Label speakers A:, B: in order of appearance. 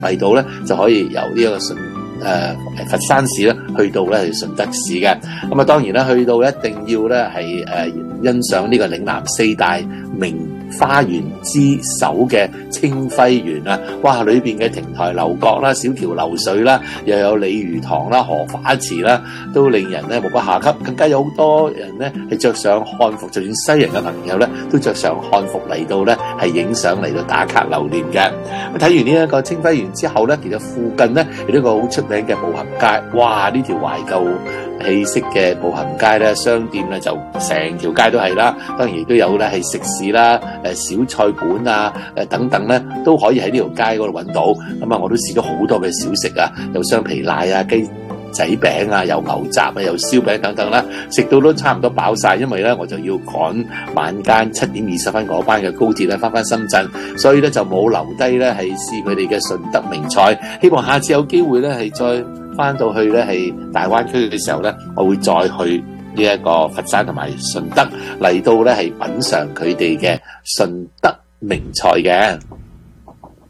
A: 嚟到咧就可以由呢一個佛山市咧去到咧係順德市嘅。咁啊當然啦，去到一定要咧係欣賞呢個嶺南四大名花園之首嘅清暉園啊！哇，裏邊嘅亭台樓閣啦、小橋流水啦，又有鯉魚塘啦、荷花池啦，都令人咧目不暇給。更加有好多人咧係着上漢服，就算西人嘅朋友咧都着上漢服嚟到咧係影相嚟到打卡留念嘅。咁睇完呢一個清暉園之後咧，其實附近咧有一個好出名嘅步行街。哇！呢條懷舊氣息嘅步行街咧，商店咧就成條街都係啦。當然亦都有咧係食肆啦、小菜館啊、等等咧，都可以喺呢條街嗰度揾到。咁啊，我都試咗好多嘅小食啊，有雙皮奶啊、雞仔餅啊、有牛雜啊、有燒餅等等啦，食到都差唔多飽晒。因為咧我就要趕晚間7:20嗰班嘅高鐵咧翻深圳，所以咧就冇留低咧係試佢哋嘅順德名菜。希望下次有機會咧係再翻到去咧係大灣區嘅時候咧，我會再去呢一個佛山同埋順德嚟到咧係品嚐佢哋嘅順德名菜嘅。